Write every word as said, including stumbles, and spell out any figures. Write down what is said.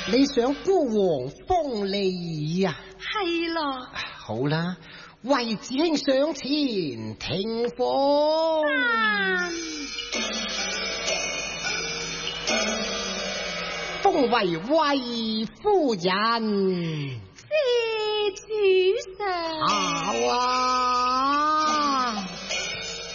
你想孤王封你呀？ 係咯。 好啦，為子兄上前聽封。封為魏夫人。 謝主上。 好啊。